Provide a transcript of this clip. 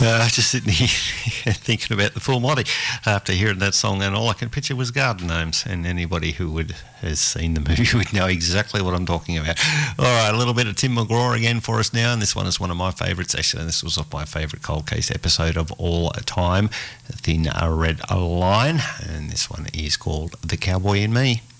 Just sitting here thinking about the full Monty after hearing that song, and all I can picture was garden gnomes, and anybody who has seen the movie would know exactly what I'm talking about. All right, a little bit of Tim McGraw again for us now, and this one is one of my favourites. Actually, this was my favourite Cold Case episode of all time, Thin Red Line, and this one is called The Cowboy in Me.